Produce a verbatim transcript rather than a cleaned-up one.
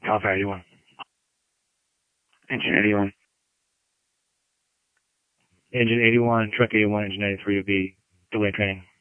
Alpha eighty-one. Engine eighty-one. Engine eighty-one, truck eighty-one, engine ninety-three will be delay training.